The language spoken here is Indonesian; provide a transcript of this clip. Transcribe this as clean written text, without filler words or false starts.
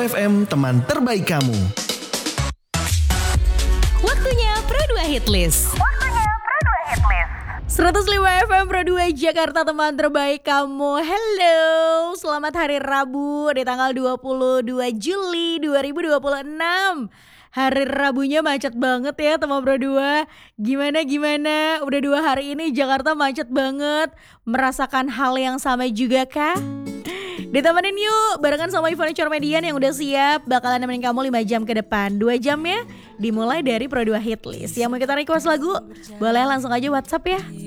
FM, teman terbaik kamu. Waktunya Pro 2 Hitlist. 105 FM Pro 2 Jakarta, teman terbaik kamu. Hello, selamat hari Rabu di tanggal 22 Juli 2026. Hari Rabunya macet banget ya teman Pro 2. Gimana? Udah 2 hari ini Jakarta macet banget. Merasakan hal yang sama juga kah? Ditemenin yuk barengan sama Furniture Median yang udah siap. Bakalan nemenin kamu 5 jam ke depan. 2 jamnya dimulai dari Pro 2 Hitlist. Yang mau kita request lagu, boleh langsung aja WhatsApp ya